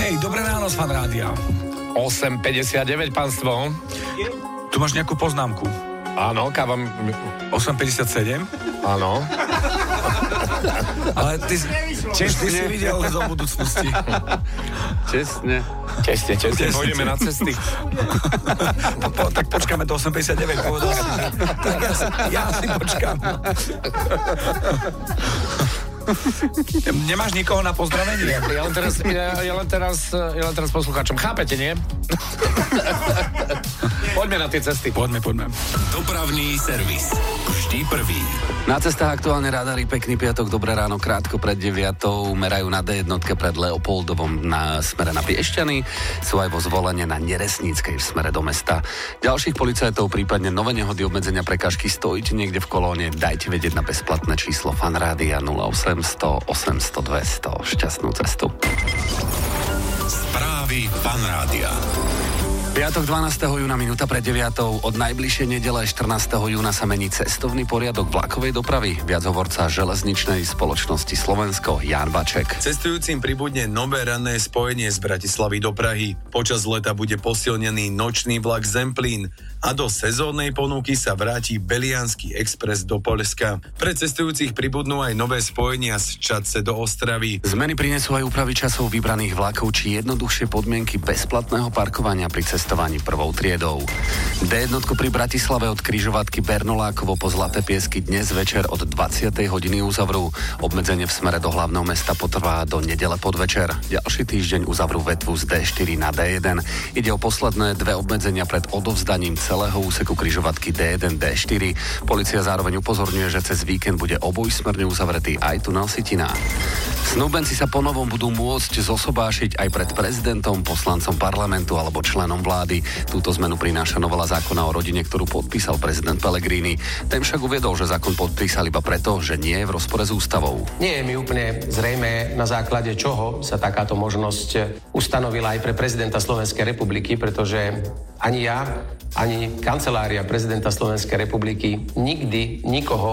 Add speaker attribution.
Speaker 1: Hej, dobré ráno z Fan Rádia.
Speaker 2: 8.59, pánstvo.
Speaker 1: Tu máš nejakú poznámku?
Speaker 2: Áno, kávam...
Speaker 1: 8.57?
Speaker 2: Áno.
Speaker 1: Ale ty si videl do budúcnosti.
Speaker 3: Čestne.
Speaker 2: Čestne, pôjdeme na cesty.
Speaker 1: Tak počkáme do 8.59, povedal si. Tak ja si počkám. Nemáš nikoho na pozdravenie?
Speaker 2: Ja len teraz poslucháčom. Chápete, nie? Poďme na tie cesty.
Speaker 1: Poďme.
Speaker 4: Dopravný servis. Vždy prvý.
Speaker 3: Na cestách aktuálne radary, pekný piatok, dobré ráno, krátko pred 9:00, merajú na D1 pred Leopoldovom na smere na Piešťany, sú aj vo Zvolenie na Neresníckej v smere do mesta. Ďalších policajtov, prípadne nové nehody, obmedzenia prekážky, stojíte niekde v kolóne, dajte vedieť na bezplatné číslo Fan Rádia 0800 800 200. Šťastnú cestu.
Speaker 4: Správy Fan Rádia.
Speaker 3: Piatok 12. júna, minúta pred 9:00. Od najbližšej nedele 14. júna sa mení cestovný poriadok vlakovej dopravy. Viac hovorca železničnej spoločnosti Slovensko Ján Baček.
Speaker 5: Cestujúcim pribudne nové ranné spojenie z Bratislavy do Prahy. Počas leta bude posilnený nočný vlak Zemplín a do sezónnej ponuky sa vráti Beliansky expres do Poľska. Pre cestujúcich pribudnú aj nové spojenia z Čadce do Ostravy.
Speaker 3: Zmeny prinesú aj úpravy časov vybraných vlakov či jednoduchšie podmienky bezplatného parkovania pri cestovaní prvou triedou. D1 pri Bratislave od križovatky Bernolákovo po Zlaté Piesky dnes večer od 20. hodiny uzavrú. Obmedzenie v smere do hlavného mesta potrvá do nedele podvečer. Ďalší týždeň uzavrú vetvu z D4 na D1. Ide o posledné dve obmedzenia pred odovzdaním celého úseku križovatky D1, D4. Polícia zároveň upozorňuje, že cez víkend bude obojsmerne uzavretý aj tunel Sitina. Snúbenci sa ponovom budú môcť zosobášiť aj pred prezidentom, poslancom parlamentu alebo členom vlády. Túto zmenu prináša novela zákona o rodine, ktorú podpísal prezident Pellegrini. Ten však uviedol, že zákon podpísal iba preto, že nie je v rozpore s ústavou.
Speaker 6: Nie je mi úplne zrejmé, na základe čoho sa takáto možnosť ustanovila aj pre prezidenta Slovenskej republiky, pretože ani ja, ani kancelária prezidenta Slovenskej republiky nikdy nikoho